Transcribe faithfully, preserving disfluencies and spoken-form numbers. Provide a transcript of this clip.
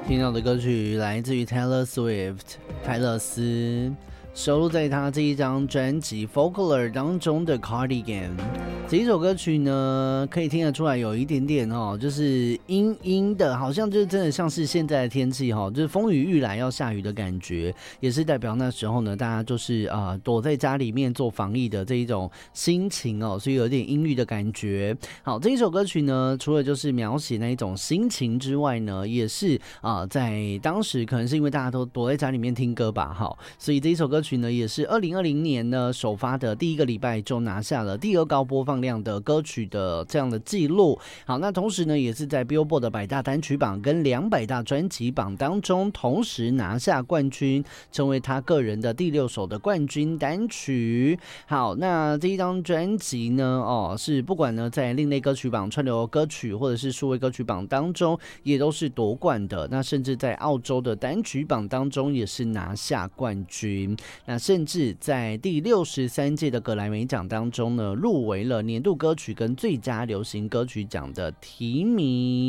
听到的歌曲来自于 Taylor Swift 泰勒斯，收录在他这一张专辑《Folklore》当中的 Cardigan。 这一首歌曲呢，可以听得出来有一点点哦，就是阴阴的，好像就真的像是现在的天气哈，就是风雨欲来要下雨的感觉，也是代表那时候呢，大家就是啊、呃、躲在家里面做防疫的这一种心情哦，所以有点阴郁的感觉。好，这一首歌曲呢，除了就是描写那一种心情之外呢，也是啊、呃、在当时可能是因为大家都躲在家里面听歌吧，好，所以这一首歌曲呢，也是二零二零年呢首发的第一个礼拜就拿下了第二高播放量的歌曲的这样的记录。好，那同时呢，也是在 Billboard 的百大单曲榜跟两百大专辑榜当中同时拿下冠军，成为他个人的第六首的冠军单曲。好，那这一张专辑呢，哦，是不管呢在另类歌曲榜、串流歌曲或者是数位歌曲榜当中，也都是夺冠的。那甚至在澳洲的单曲榜当中也是拿下冠军。那甚至在第六十三届的格莱美奖当中呢，入围了年度歌曲跟最佳流行歌曲奖的提名。